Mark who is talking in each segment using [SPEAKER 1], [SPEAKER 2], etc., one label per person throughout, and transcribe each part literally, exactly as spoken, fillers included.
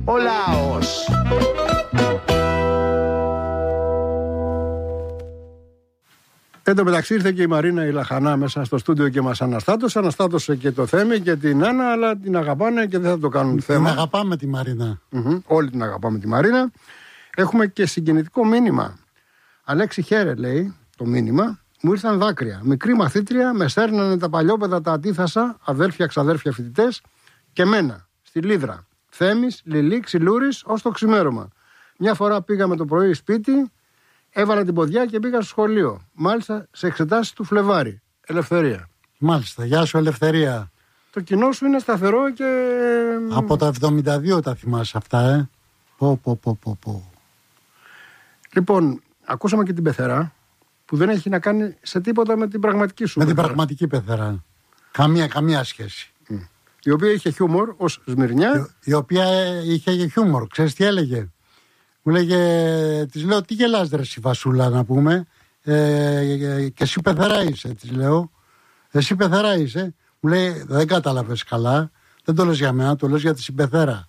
[SPEAKER 1] Ο λαός. Εν τω μεταξύ ήρθε και η Μαρίνα η Λαχανά μέσα στο στούντιο και μας αναστάτωσε. Αναστάτωσε και το Θέμη και την Άννα, αλλά την αγαπάνε και δεν θα το κάνουν
[SPEAKER 2] την
[SPEAKER 1] θέμα.
[SPEAKER 2] Την αγαπάμε τη Μαρίνα.
[SPEAKER 1] Mm-hmm. Όλοι την αγαπάμε τη Μαρίνα. Έχουμε και συγκινητικό μήνυμα. Αλέξη, χαίρε, λέει το μήνυμα. Μου ήρθαν δάκρυα. Μικρή μαθήτρια, με σέρνανε τα παλιόπαιδα τα αντίθασα, αδέρφια, ξαδέρφια, φοιτητές και μένα, στη Λίδρα. Θέμης, Λιλή, Ξυλούρης, ως το ξημέρωμα. Μια φορά πήγαμε το πρωί σπίτι, έβαλα την ποδιά και πήγα στο σχολείο. Μάλιστα σε εξετάσεις του Φλεβάρη. Ελευθερία.
[SPEAKER 2] Μάλιστα, γεια σου Ελευθερία.
[SPEAKER 1] Το κοινό σου είναι σταθερό και...
[SPEAKER 2] Από τα εβδομήντα δύο τα θυμάσαι αυτά, ε. Πω, πω, πω, πω, πω.
[SPEAKER 1] Λοιπόν, ακούσαμε και την πεθερά, που δεν έχει να κάνει σε τίποτα με την πραγματική σου
[SPEAKER 2] Με
[SPEAKER 1] πεθερά.
[SPEAKER 2] την πραγματική πεθερά. Καμία, καμία σχέση.
[SPEAKER 1] Mm. Η οποία είχε χιούμορ ως Σμυρνιά.
[SPEAKER 2] Η, η οποία είχε χιούμορ. Ξέρεις τι έλεγε? Μου λέγε, της λέω, τι γελάς ρε εσύ Βασούλα να πούμε, ε, και εσύ πεθερά είσαι, της λέω. Εσύ πεθερά είσαι. Μου λέει, δεν κατάλαβες καλά, δεν το λες για μένα, το λες για τη συμπεθέρα.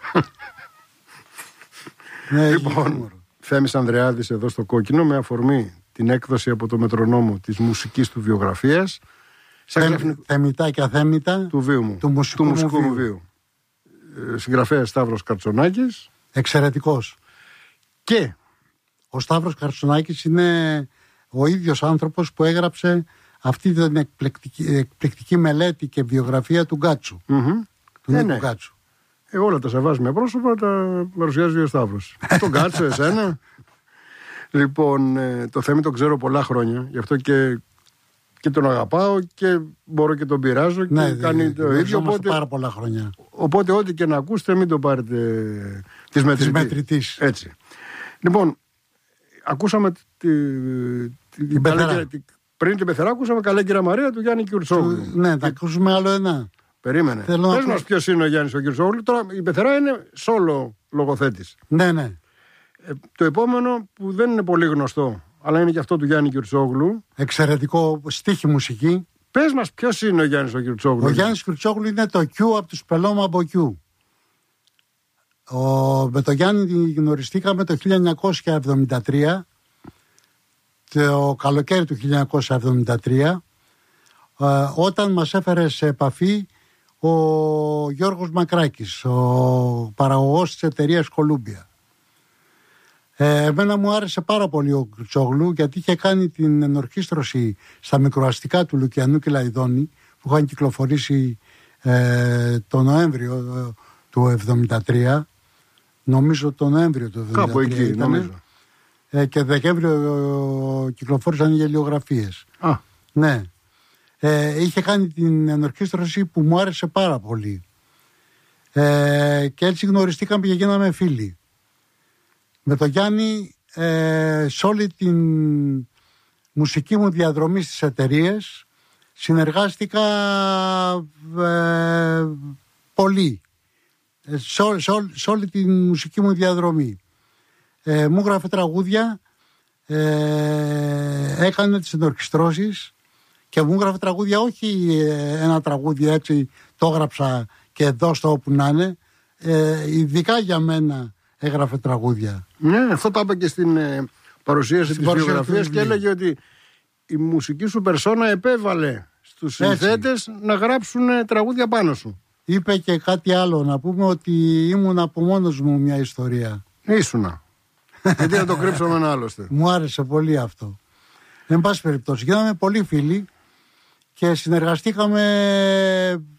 [SPEAKER 2] Ναι,
[SPEAKER 1] λοιπόν, Θέμης Ανδρεάδης εδώ στο Κόκκινο, με αφορμή την έκδοση από το Μετρονόμο της μουσικής του βιογραφίας.
[SPEAKER 2] Θεμ, θεμητά και αθέμητα
[SPEAKER 1] του βίου μου,
[SPEAKER 2] του μουσικού,
[SPEAKER 1] του μουσικού
[SPEAKER 2] μου
[SPEAKER 1] μου βίου. βίου. Συγγραφέας Σταύρος Καρτσονάκης.
[SPEAKER 2] Εξαιρετικός.
[SPEAKER 1] Και
[SPEAKER 2] ο Σταύρος Καρτσονάκης είναι ο ίδιος άνθρωπος που έγραψε αυτή την εκπληκτική, εκπληκτική μελέτη και βιογραφία του Γκάτσου.
[SPEAKER 1] Mm-hmm.
[SPEAKER 2] Του
[SPEAKER 1] ναι,
[SPEAKER 2] Νίκου
[SPEAKER 1] ναι.
[SPEAKER 2] Γκάτσου.
[SPEAKER 1] Ε, όλα τα σεβάσμια πρόσωπα τα παρουσιάζει ο Σταύρος. Τον Γκάτσο, εσένα. Λοιπόν, ε, το Θέμη τον ξέρω πολλά χρόνια, γι' αυτό και, και τον αγαπάω και μπορώ και τον πειράζω και
[SPEAKER 2] ναι,
[SPEAKER 1] κάνει
[SPEAKER 2] δε,
[SPEAKER 1] το
[SPEAKER 2] δε,
[SPEAKER 1] ίδιο. Οπότε,
[SPEAKER 2] πάρα πολλά χρόνια.
[SPEAKER 1] Οπότε ό,τι και να ακούσετε μην το πάρετε της μετρητής.
[SPEAKER 2] μετρητής.
[SPEAKER 1] Έτσι. Λοιπόν, ακούσαμε τη, τη,
[SPEAKER 2] την πεθερά.
[SPEAKER 1] Τη, πριν την πεθερά ακούσαμε Καλέ Κυρα Μαρία του Γιάννη Κιουρτσόγλου.
[SPEAKER 2] Ναι, θα ακούσουμε άλλο ένα.
[SPEAKER 1] Περίμενε. Πες να... μας ποιος είναι ο Γιάννης ο Κιουρτσόγλου. Τώρα η πεθερά είναι σόλο λογοθέτης.
[SPEAKER 2] Ναι, ναι.
[SPEAKER 1] Ε, το επόμενο που δεν είναι πολύ γνωστό, αλλά είναι και αυτό του Γιάννη Κιουρτσόγλου.
[SPEAKER 2] Εξαιρετικό στίχη μουσική.
[SPEAKER 1] Πες μας ποιος είναι ο Γιάννης ο Κιουρτσόγλου.
[SPEAKER 2] Ο Γιάννης Κιουρτσόγλου είναι το Q από τους Πελώμα από Q. Ο, με τον Γιάννη γνωριστήκαμε το χίλια εννιακόσια εβδομήντα τρία, το καλοκαίρι του χίλια εννιακόσια εβδομήντα τρία, ε, όταν μας έφερε σε επαφή ο Γιώργος Μακράκης, ο παραγωγός της εταιρείας Κολούμπια. Ε, εμένα μου άρεσε πάρα πολύ ο Κιουρτσόγλου, γιατί είχε κάνει την ενορχήστρωση στα μικροαστικά του Λουκιανού και Λαϊδόνη, που είχαν κυκλοφορήσει ε, το Νοέμβριο ε, του εβδομήντα τρία. Νομίζω το Νοέμβριο του εβδομήντα τρία.
[SPEAKER 1] Κάπου εκεί,
[SPEAKER 2] ήταν,
[SPEAKER 1] νομίζω.
[SPEAKER 2] Ε, και Δεκέμβριο ε, κυκλοφόρησαν οι γελιογραφίες.
[SPEAKER 1] Α.
[SPEAKER 2] Ναι. Ε, είχε κάνει την ενορχήστρωση που μου άρεσε πάρα πολύ. Ε, και έτσι γνωριστήκαμε και γίναμε φίλοι. Με τον Γιάννη, ε, σε όλη την μουσική μου διαδρομή στις εταιρείες συνεργάστηκα ε, πολύ. Ε, σε, ό, σε, ό, σε όλη την μουσική μου διαδρομή. Ε, μου γράφε τραγούδια, ε, έκανε τις ενορχιστρώσεις και μου γράφε τραγούδια, όχι ένα τραγούδι έτσι το έγραψα και δώσ' το όπου να είναι, ε, ειδικά για μένα έγραφε τραγούδια.
[SPEAKER 1] Ναι, αυτό το είπα και στην ε, παρουσίαση της βιογραφίας και έλεγε ότι η μουσική σου περσόνα επέβαλε στους συνθέτες να γράψουν ε, τραγούδια πάνω σου.
[SPEAKER 2] Είπε και κάτι άλλο, να πούμε ότι ήμουν από μόνος μου μια ιστορία.
[SPEAKER 1] Ήσουνα. Γιατί να το κρύψουμε ένα άλλωστε.
[SPEAKER 2] Μου άρεσε πολύ αυτό. Εν πάση περιπτώσει, γίναμε πολύ φίλοι και συνεργαστήκαμε